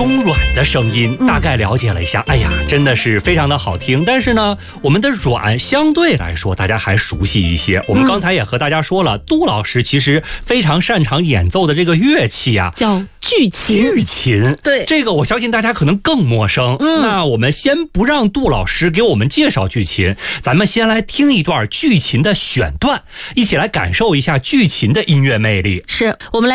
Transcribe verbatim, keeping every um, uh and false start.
中阮的声音，大概了解了一下，哎呀，真的是非常的好听。但是呢，我们的阮相对来说大家还熟悉一些。我们刚才也和大家说了，杜老师其实非常擅长演奏的这个乐器啊， 叫巨琴。 巨琴， 对， 这个我相信大家可能更陌生。嗯，那我们先不让杜老师给我们介绍巨琴，咱们先来听一段巨琴的选段，一起来感受一下巨琴的音乐魅力。 是我们来